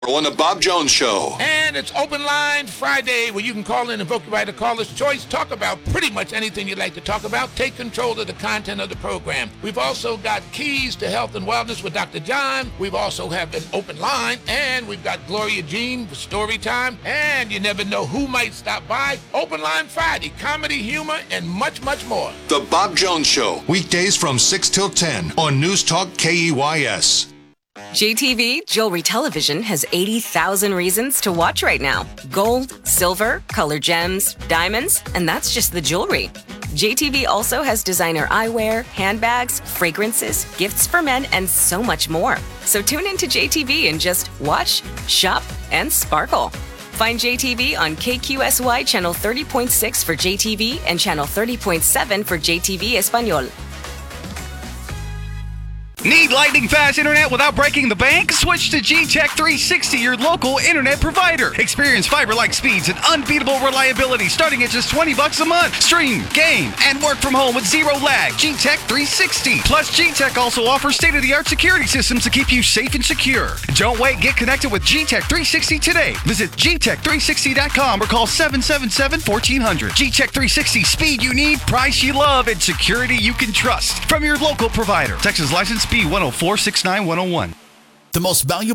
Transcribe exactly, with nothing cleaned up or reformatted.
On the Bob Jones Show. And it's Open Line Friday, where you can call in, invoke your right to caller's choice, talk about pretty much anything you'd like to talk about, take control of the content of the program. We've also got Keys to Health and Wellness with Doctor John. We've also have an open line, and we've got Gloria Jean for story time, and you never know who might stop by. Open Line Friday, comedy, humor, and much, much more. The Bob Jones Show, weekdays from six till ten on News Talk K E Y S. J T V Jewelry Television has eighty thousand reasons to watch right now. Gold, silver, color gems, diamonds, and that's just the jewelry. J T V also has designer eyewear, handbags, fragrances, gifts for men, and so much more. So tune into J T V and just watch, shop, and sparkle. Find J T V on K Q S Y Channel thirty point six for J T V and Channel thirty point seven for J T V Espanol. Need lightning fast internet without breaking the bank? Switch to G Tech three sixty, your local internet provider. Experience fiber-like speeds and unbeatable reliability starting at just twenty bucks a month. Stream, game, and work from home with zero lag. G Tech three sixty. Plus, G Tech also offers state-of-the-art security systems to keep you safe and secure. Don't wait. Get connected with G Tech three sixty today. Visit G Tech three sixty dot com or call seven seven seven, one four zero zero. G Tech three sixty. Speed you need, price you love, and security you can trust. From your local provider. Texas license B one oh four six nine one oh one. The most valuable